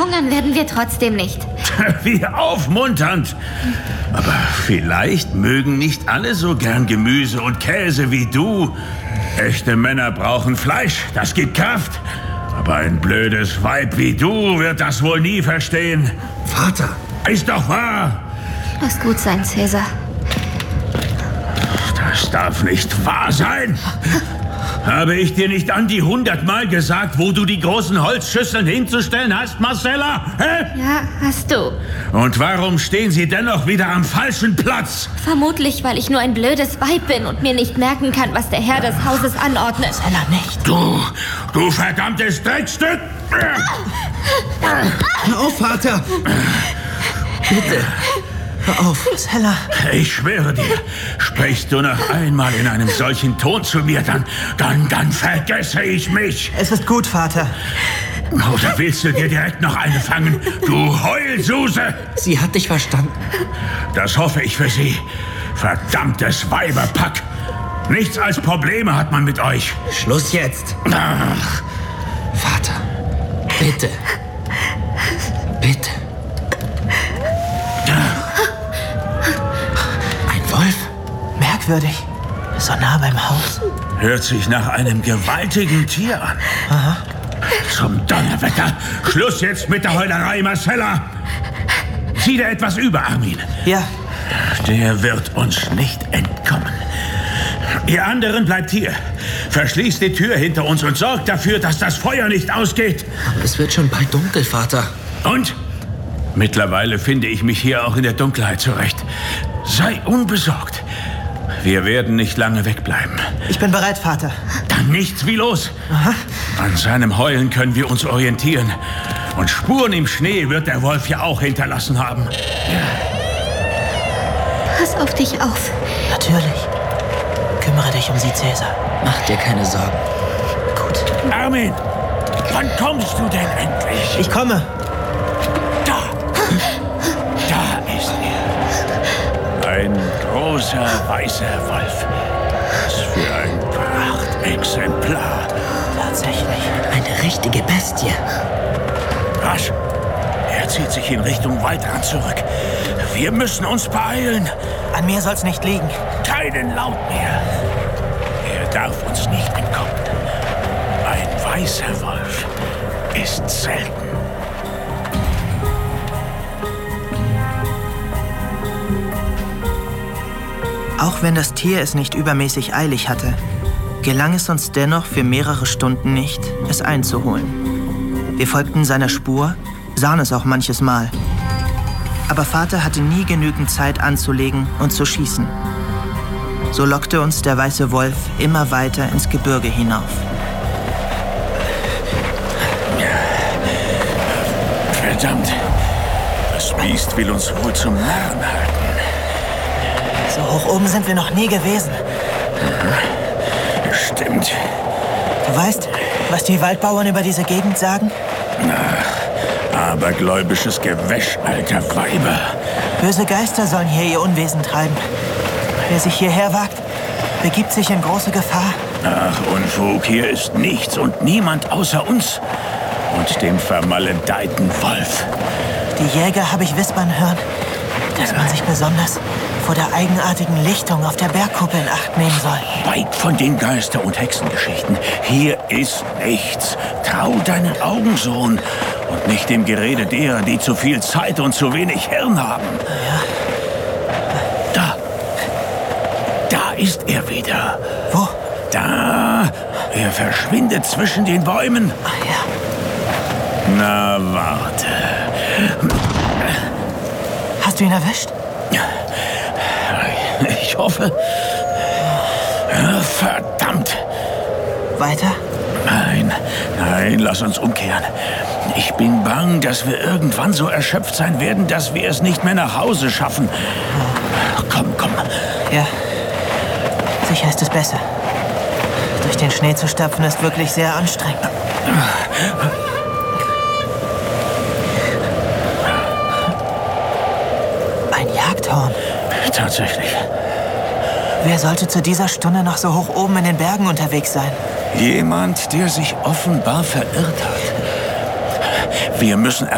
Verhungern werden wir trotzdem nicht. Wie aufmunternd. Aber vielleicht mögen nicht alle so gern Gemüse und Käse wie du. Echte Männer brauchen Fleisch, das gibt Kraft. Aber ein blödes Weib wie du wird das wohl nie verstehen. Vater! Ist doch wahr! Lass gut sein, Cäsar. Das darf nicht wahr sein. Habe ich dir nicht an die 100-mal gesagt, wo du die großen Holzschüsseln hinzustellen hast, Marcella? Hä? Ja, hast du. Und warum stehen sie dennoch wieder am falschen Platz? Vermutlich, weil ich nur ein blödes Weib bin und mir nicht merken kann, was der Herr des Hauses anordnet. Marcella, nicht! Du verdammtes Dreckstück! Hör auf, Vater! Bitte! Hör auf, Marcella! Ich schwöre dir, sprichst du noch einmal in einem solchen Ton zu mir, dann vergesse ich mich. Es ist gut, Vater. Oder willst du dir direkt noch eine fangen, du Heulsuse? Sie hat dich verstanden. Das hoffe ich für sie. Verdammtes Weiberpack. Nichts als Probleme hat man mit euch. Schluss jetzt. Ach. Vater, bitte. Bitte. Ein Wolf? Merkwürdig. So nah beim Haus. Hört sich nach einem gewaltigen Tier an. Aha. Zum Donnerwetter. Schluss jetzt mit der Heulerei, Marcella. Sieh dir etwas über, Armin. Ja. Der wird uns nicht entkommen. Ihr anderen bleibt hier. Verschließt die Tür hinter uns und sorgt dafür, dass das Feuer nicht ausgeht. Aber es wird schon bald dunkel, Vater. Und? Mittlerweile finde ich mich hier auch in der Dunkelheit zurecht. Sei unbesorgt. Wir werden nicht lange wegbleiben. Ich bin bereit, Vater. Dann nichts wie los. Aha. An seinem Heulen können wir uns orientieren. Und Spuren im Schnee wird der Wolf ja auch hinterlassen haben. Pass auf dich auf. Natürlich. Kümmere dich um sie, Cäsar. Mach dir keine Sorgen. Gut. Armin, wann kommst du denn endlich? Ich komme. Da ist er. Ein großer weißer Wolf. Was für ein Prachtexemplar. Tatsächlich. Eine richtige Bestie. Rasch. Er zieht sich in Richtung Waldrand zurück. Wir müssen uns beeilen. An mir soll's nicht liegen. Keinen Laut mehr. Er darf uns nicht entkommen. Ein weißer Wolf ist selten. Auch wenn das Tier es nicht übermäßig eilig hatte, gelang es uns dennoch für mehrere Stunden nicht, es einzuholen. Wir folgten seiner Spur, sahen es auch manches Mal. Aber Vater hatte nie genügend Zeit anzulegen und zu schießen. So lockte uns der weiße Wolf immer weiter ins Gebirge hinauf. Verdammt. Das Biest will uns wohl zum Narren halten. So hoch oben sind wir noch nie gewesen. Stimmt. Du weißt, was die Waldbauern über diese Gegend sagen? Abergläubisches Gewäsch, alter Weiber. Böse Geister sollen hier ihr Unwesen treiben. Wer sich hierher wagt, begibt sich in große Gefahr. Ach, Unfug, hier ist nichts und niemand außer uns und dem vermaledeiten Wolf. Die Jäger habe ich wispern hören, dass man sich besonders vor der eigenartigen Lichtung auf der Bergkuppe in Acht nehmen soll. Weit von den Geister- und Hexengeschichten. Hier ist nichts. Trau deinen Augen, Sohn. Und nicht dem Gerede derer, die zu viel Zeit und zu wenig Hirn haben. Ja. Da ist er wieder. Wo? Da. Er verschwindet zwischen den Bäumen. Ach ja. Na, warte. Hast du ihn erwischt? Ich hoffe. Verdammt. Weiter? Nein, lass uns umkehren. Ich bin bang, dass wir irgendwann so erschöpft sein werden, dass wir es nicht mehr nach Hause schaffen. Komm. Ja. Sicher ist es besser. Durch den Schnee zu stapfen ist wirklich sehr anstrengend. Ein Jagdhorn. Tatsächlich. Wer sollte zu dieser Stunde noch so hoch oben in den Bergen unterwegs sein? Jemand, der sich offenbar verirrt hat. Wir müssen